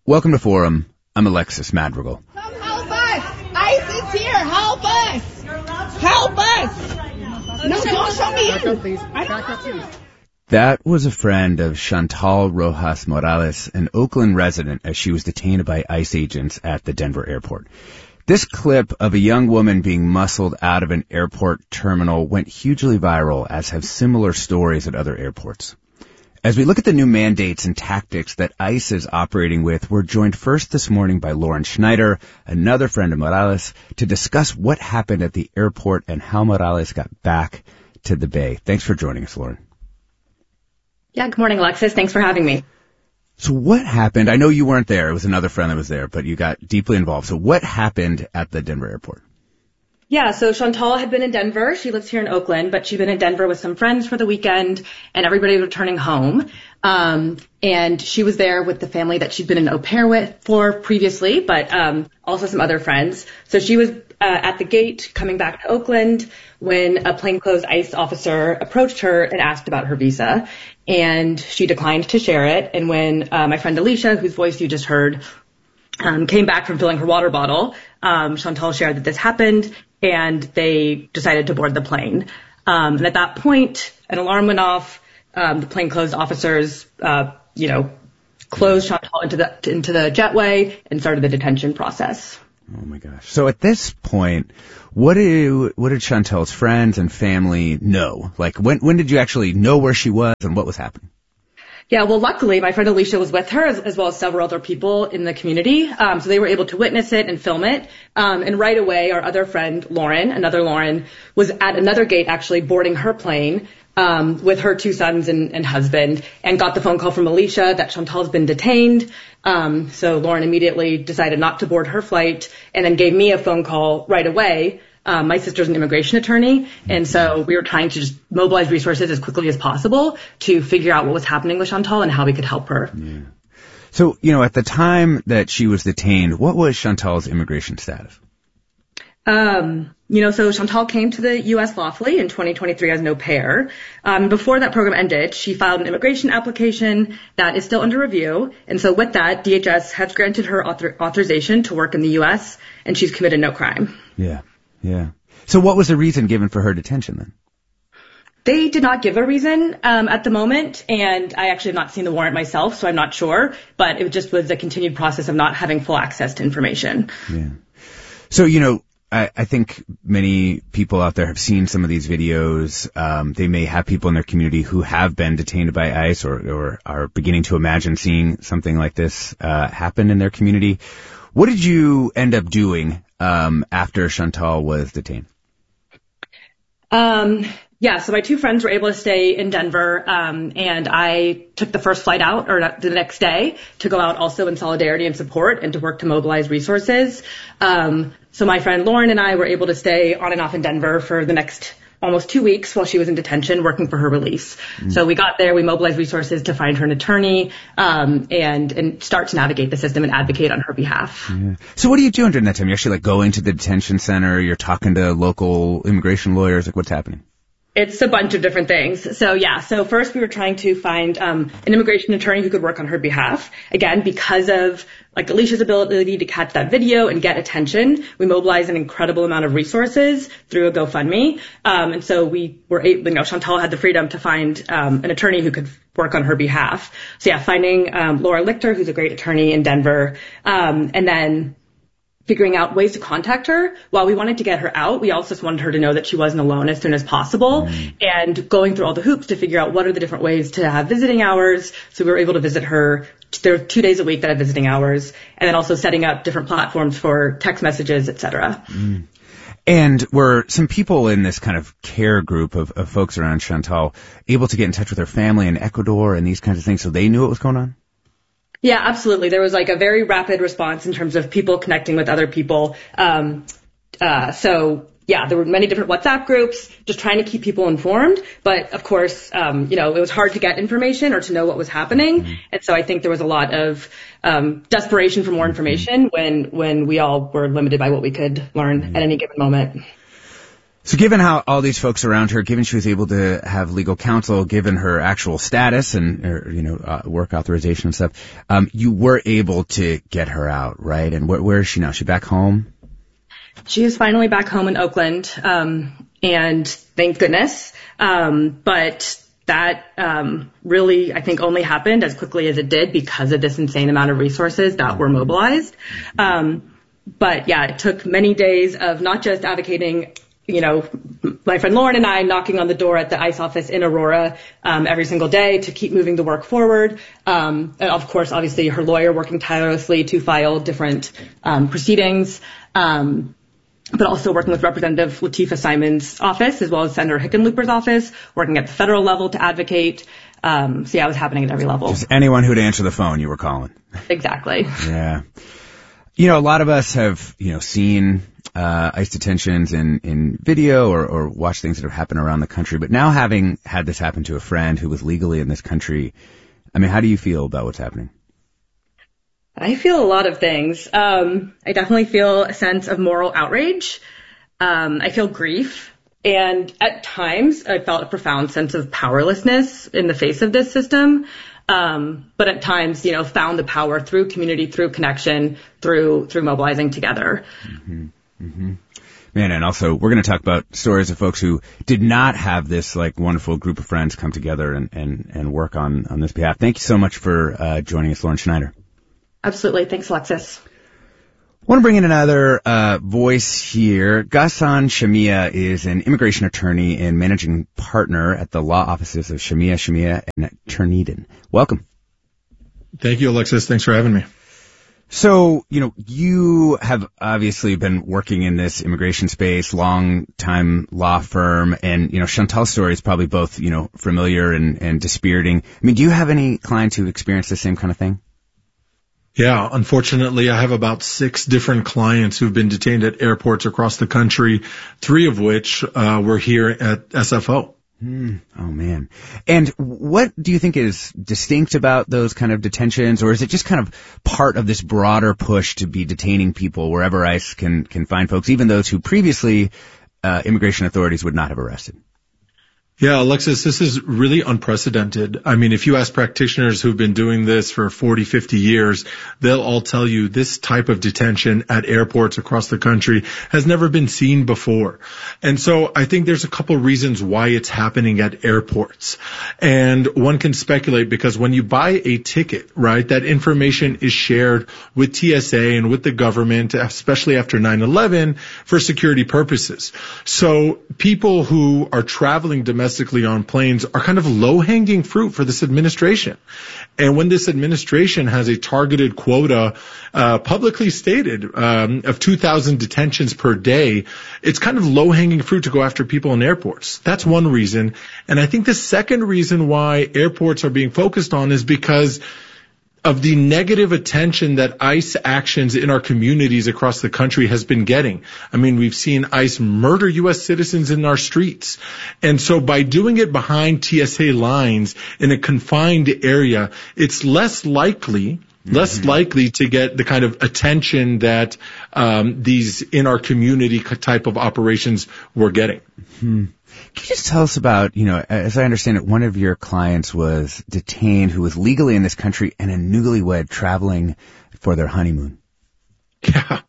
Welcome to Forum. I'm Alexis Madrigal. Come help us! ICE is here! Help us! Help us! No, don't show me in! Back up, please. That was a friend of Chantal Rojas Morales, an Oakland resident, as she was detained by ICE agents at the Denver airport. This clip of a young woman being muscled out of an airport terminal went hugely viral, as have similar stories at other airports. As we look at the new mandates and tactics that ICE is operating with, we're joined first this morning by Lauren Schneider, another friend of Morales, to discuss what happened at the airport and how Morales got back to the Bay. Thanks for joining us, Lauren. Yeah, good morning, Alexis. Thanks for having me. So what happened? I know you weren't there. It was another friend that was there, but you got deeply involved. So what happened at the Denver airport? Yeah, so Chantal had been in Denver. She lives here in Oakland, but she'd been in Denver with some friends for the weekend, and everybody was returning home. And she was there with the family that she'd been an au pair for previously, but also some other friends. So she was at the gate coming back to Oakland when a plainclothes ICE officer approached her and asked about her visa, and she declined to share it. And when my friend Alicia, whose voice you just heard, came back from filling her water bottle, Chantal shared that this happened, and they decided to board the plane. And at that point, an alarm went off. The plainclothes officers, closed Chantal into the jetway and started the detention process. Oh my gosh. So at this point, what did Chantal's friends and family know? Like, when did you actually know where she was and what was happening? Yeah, well, luckily, my friend Alicia was with her, as well as several other people in the community. So they were able to witness it and film it. And right away, our other friend, Lauren, another Lauren, was at another gate actually boarding her plane with her two sons and husband, and got the phone call from Alicia that Chantal's been detained. So Lauren immediately decided not to board her flight, and then gave me a phone call right away. My sister's an immigration attorney, and so we were trying to just mobilize resources as quickly as possible to figure out what was happening with Chantal and how we could help her. Yeah. So, at the time that she was detained, what was Chantal's immigration status? So Chantal came to the U.S. lawfully in 2023 as an au pair. Before that program ended, she filed an immigration application that is still under review. And so with that, DHS has granted her authorization to work in the U.S., and she's committed no crime. Yeah. So what was the reason given for her detention then? They did not give a reason at the moment, and I actually have not seen the warrant myself, so I'm not sure. But it just was a continued process of not having full access to information. Yeah. So, I think many people out there have seen some of these videos. They may have people in their community who have been detained by ICE or are beginning to imagine seeing something like this happen in their community. What did you end up doing after Chantal was detained? So my two friends were able to stay in Denver, and I took the first flight out, or the next day, to go out also in solidarity and support and to work to mobilize resources. So my friend Lauren and I were able to stay on and off in Denver for the next almost 2 weeks while she was in detention, working for her release. So we got there, we mobilized resources to find her an attorney, and start to navigate the system and advocate on her behalf. Yeah. So what are you doing during that time? You're actually going to the detention center, you're talking to local immigration lawyers, what's happening? It's a bunch of different things. So first we were trying to find an immigration attorney who could work on her behalf. Again, because of Alicia's ability to catch that video and get attention, we mobilized an incredible amount of resources through a GoFundMe. And so we were able, Chantal had the freedom to find an attorney who could work on her behalf. So finding Laura Lichter, who's a great attorney in Denver, and then figuring out ways to contact her. While we wanted to get her out, we also just wanted her to know that she wasn't alone as soon as possible, and going through all the hoops to figure out what are the different ways to have visiting hours. So we were able to visit her. There are 2 days a week that have visiting hours, and then also setting up different platforms for text messages, etc. And were some people in this kind of care group of folks around Chantal able to get in touch with her family in Ecuador and these kinds of things so they knew what was going on? Yeah, absolutely. There was a very rapid response in terms of people connecting with other people. There were many different WhatsApp groups, just trying to keep people informed. But of course, it was hard to get information or to know what was happening. And so I think there was a lot of desperation for more information when we all were limited by what we could learn at any given moment. So given how all these folks around her, given she was able to have legal counsel, given her actual status and, work authorization and stuff, you were able to get her out, right? And where is she now? Is she back home? She is finally back home in Oakland, and thank goodness. But that really, I think, only happened as quickly as it did because of this insane amount of resources that were mobilized. But yeah, it took many days of not just advocating, my friend Lauren and I knocking on the door at the ICE office in Aurora every single day to keep moving the work forward. And of course, obviously, her lawyer working tirelessly to file different proceedings, but also working with Representative Latifah Simon's office as well as Senator Hickenlooper's office, working at the federal level to advocate. So yeah, it was happening at every level. Just anyone who'd answer the phone, you were calling. Exactly. Yeah. A lot of us have, seen ICE detentions in video or watched things that have happened around the country. But now having had this happen to a friend who was legally in this country, how do you feel about what's happening? I feel a lot of things. I definitely feel a sense of moral outrage. I feel grief. And at times, I felt a profound sense of powerlessness in the face of this system. But at times, found the power through community, through connection, through mobilizing together. Mm-hmm. Mm-hmm. Man, and also we're going to talk about stories of folks who did not have this wonderful group of friends come together and work on this behalf. Thank you so much for joining us, Lauren Schneider. Absolutely. Thanks, Alexis. I want to bring in another voice here. Ghassan Shamia is an immigration attorney and managing partner at the law offices of Shamia, and Turneden. Welcome. Thank you, Alexis. Thanks for having me. So, you have obviously been working in this immigration space, long-time law firm, and, Chantal's story is probably both, familiar and dispiriting. Do you have any clients who've experienced the same kind of thing? Yeah, unfortunately, I have about 6 different clients who've been detained at airports across the country, 3 of which were here at SFO. Oh, man. And what do you think is distinct about those kind of detentions, or is it just kind of part of this broader push to be detaining people wherever ICE can find folks, even those who previously immigration authorities would not have arrested? Yeah, Alexis, this is really unprecedented. If you ask practitioners who've been doing this for 40, 50 years, they'll all tell you this type of detention at airports across the country has never been seen before. And so I think there's a couple reasons why it's happening at airports. And one can speculate because when you buy a ticket, right, that information is shared with TSA and with the government, especially after 9/11, for security purposes. So people who are traveling domestically on planes are kind of low-hanging fruit for this administration. And when this administration has a targeted quota, publicly stated, of 2,000 detentions per day, it's kind of low-hanging fruit to go after people in airports. That's one reason. And I think the second reason why airports are being focused on is because of the negative attention that ICE actions in our communities across the country has been getting. We've seen ICE murder U.S. citizens in our streets. And so by doing it behind TSA lines in a confined area, it's less likely to get the kind of attention that these in our community type of operations were getting. Mm-hmm. Can you just tell us about, as I understand it, one of your clients was detained who was legally in this country and a newlywed traveling for their honeymoon? Yeah.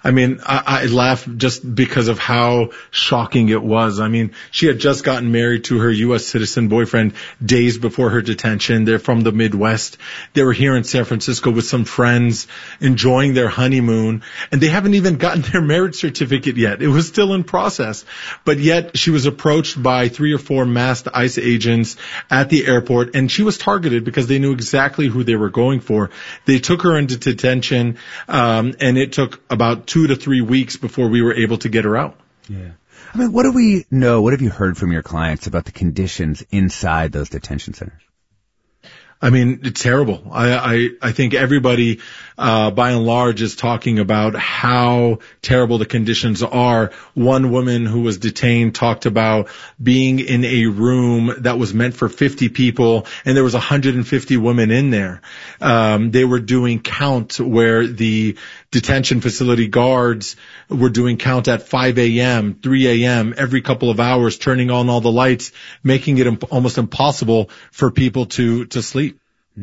I laugh just because of how shocking it was. She had just gotten married to her U.S. citizen boyfriend days before her detention. They're from the Midwest. They were here in San Francisco with some friends enjoying their honeymoon, and they haven't even gotten their marriage certificate yet. It was still in process. But yet she was approached by 3 or 4 masked ICE agents at the airport, and she was targeted because they knew exactly who they were going for. They took her into detention, and it took about 2 to 3 weeks before we were able to get her out. Yeah. What do we know? What have you heard from your clients about the conditions inside those detention centers? I mean, it's terrible. I think everybody, by and large is talking about how terrible the conditions are. One woman who was detained talked about being in a room that was meant for 50 people and there was 150 women in there. They were doing count where the detention facility guards were doing count at 5 a.m., 3 a.m., every couple of hours, turning on all the lights, making it almost impossible for people to sleep.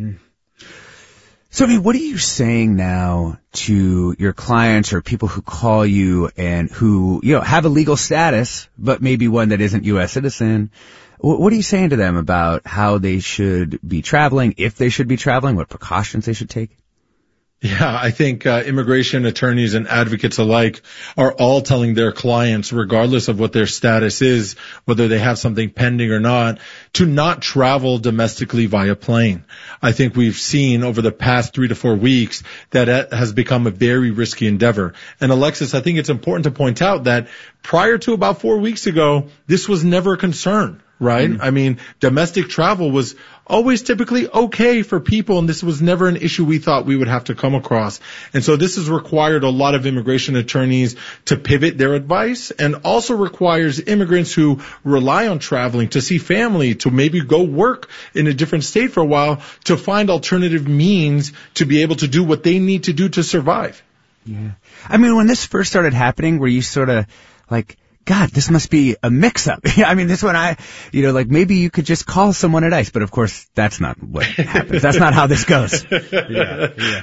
So, I mean, what are you saying now to your clients or people who call you and who, have a legal status, but maybe one that isn't U.S. citizen? What are you saying to them about how they should be traveling, if they should be traveling, what precautions they should take? Yeah, I think immigration attorneys and advocates alike are all telling their clients, regardless of what their status is, whether they have something pending or not, to not travel domestically via plane. I think we've seen over the past 3 to 4 weeks that it has become a very risky endeavor. And Alexis, I think it's important to point out that prior to about 4 weeks ago, this was never a concern. Right? I mean, domestic travel was always typically okay for people, and this was never an issue we thought we would have to come across. And so this has required a lot of immigration attorneys to pivot their advice, and also requires immigrants who rely on traveling to see family, to maybe go work in a different state for a while, to find alternative means to be able to do what they need to do to survive. Yeah. I mean, when this first started happening, were you sort of like, God, this must be a mix-up. I mean, this one maybe you could just call someone at ICE, but of course that's not what happens. That's not how this goes. Yeah.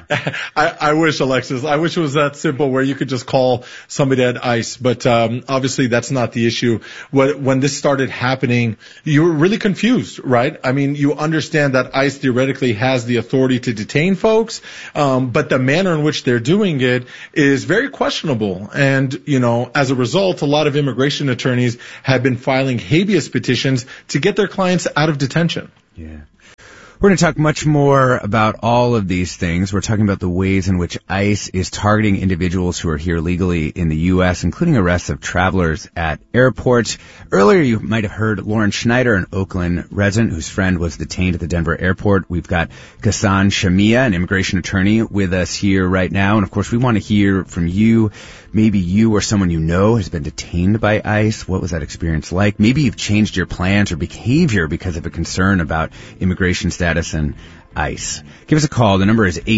I wish, Alexis, I wish it was that simple where you could just call somebody at ICE, but obviously that's not the issue. When this started happening, you were really confused, right? I mean, you understand that ICE theoretically has the authority to detain folks, but the manner in which they're doing it is very questionable. And, as a result, a lot of immigration attorneys have been filing habeas petitions to get their clients out of detention. Yeah. We're going to talk much more about all of these things. We're talking about the ways in which ICE is targeting individuals who are here legally in the U.S., including arrests of travelers at airports. Earlier, you might have heard Lauren Schneider, an Oakland resident whose friend was detained at the Denver airport. We've got Ghassan Shamia, an immigration attorney, with us here right now. And, of course, we want to hear from you. Maybe you or someone you know has been detained by ICE. What was that experience like? Maybe you've changed your plans or behavior because of a concern about immigration status and ICE. Give us a call. The number is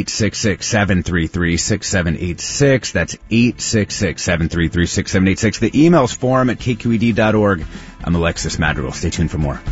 866-733-6786. That's 866-733-6786. The email's forum@kqed.org. I'm Alexis Madrigal. Stay tuned for more.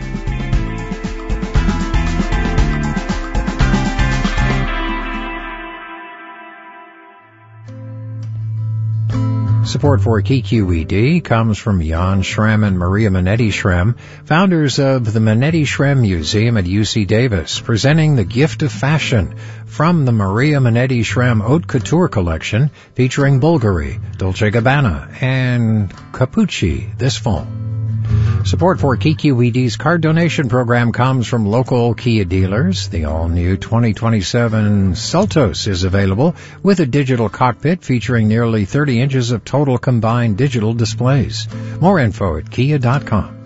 Support for KQED comes from Jan Schremm and Maria Minetti Schremm, founders of the Minetti Schremm Museum at UC Davis, presenting The Gift of Fashion from the Maria Minetti Schremm Haute Couture collection, featuring Bulgari, Dolce & Gabbana, and Capucci this fall. Support for KQED's card donation program comes from local Kia dealers. The all-new 2027 Seltos is available with a digital cockpit featuring nearly 30 inches of total combined digital displays. More info at kia.com.